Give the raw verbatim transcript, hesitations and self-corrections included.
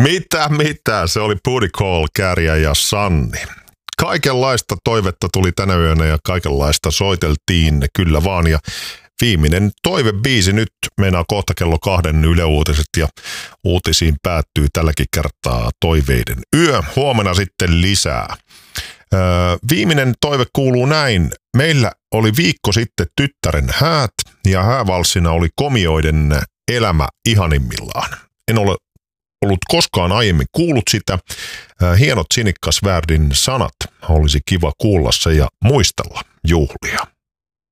Mitä, mitä? Se oli Booty Call, Kääriä ja Sanni. Kaikenlaista toivetta tuli tänä yönä ja kaikenlaista soiteltiin, kyllä vaan. Ja viimeinen toivebiisi nyt meinaa kohta kello kahden Yle Uutiset ja uutisiin päättyy tälläkin kertaa toiveiden yö. Huomenna sitten lisää. Öö, viimeinen toive kuuluu näin. Meillä oli viikko sitten tyttären häät ja häävalssina oli komioiden Elämä ihanimmillaan. En ole ollut koskaan aiemmin kuullut sitä. Hienot Sinikkas Värdin sanat. Olisi kiva kuulla se ja muistella juhlia.